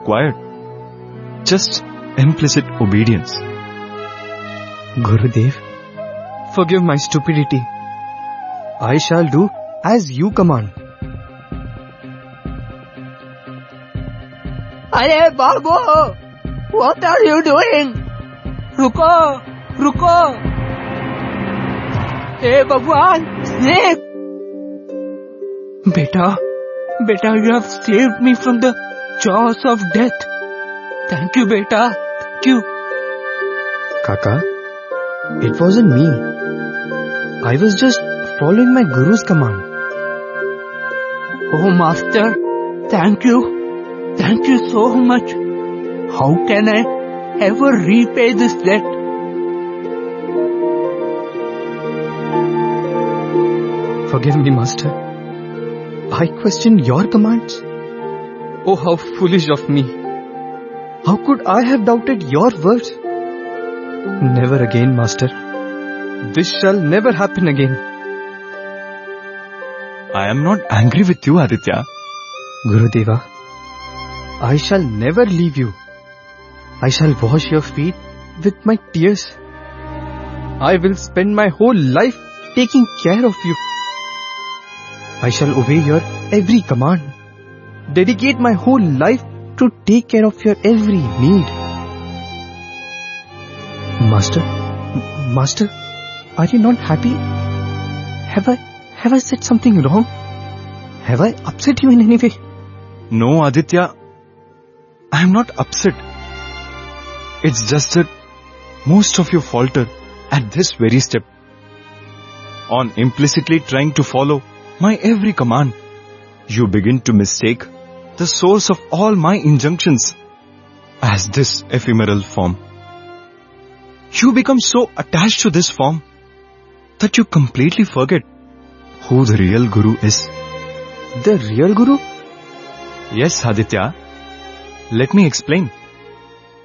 required. Just implicit obedience. Gurudev, forgive my stupidity. I shall do as you command. अरे बाबू, what are you doing? रुको, रुको. हे भगवान, snake. Beta, you have saved me from the jaws of death. Thank you, beta. Thank you. Kaka, it wasn't me. I was just following my Guru's command. Oh, Master, thank you. Thank you so much. How can I ever repay this debt? Forgive me, Master. I questioned your commands. Oh, how foolish of me. How could I have doubted your words? Never again, Master. This shall never happen again. I am not angry with you, Aditya. Gurudeva, I shall never leave you. I shall wash your feet with my tears. I will spend my whole life taking care of you. I shall obey your every command. Dedicate my whole life to take care of your every need. Master, are you not happy? Have I said something wrong? Have I upset you in any way? No, Aditya. I am not upset. It's just that most of you falter at this very step. On implicitly trying to follow my every command, you begin to mistake the source of all my injunctions as this ephemeral form. You become so attached to this form that you completely forget who the real Guru is. The real Guru? Yes, Aditya. Let me explain.